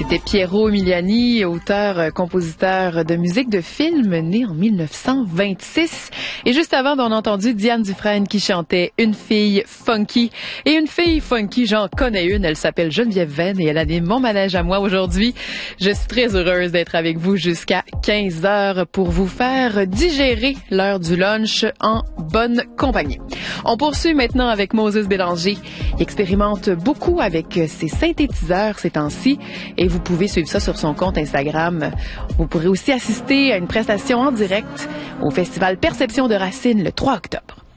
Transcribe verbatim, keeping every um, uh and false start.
C'était Piero Umiliani, auteur, compositeur de musique de film, né en mille neuf cent vingt-six. Et juste avant, on a entendu Diane Dufresne qui chantait Une fille funky. Et une fille funky, j'en connais une, elle s'appelle Geneviève Venn et elle anime mon manège à moi aujourd'hui. Je suis très heureuse d'être avec vous jusqu'à quinze heures pour vous faire digérer l'heure du lunch en bonne compagnie. On poursuit maintenant avec Moses Bélanger. Il expérimente beaucoup avec ses synthétiseurs ces temps-ci et vous pouvez suivre ça sur son compte Instagram. Vous pourrez aussi assister à une prestation en direct au Festival Perception de Racine le trois octobre.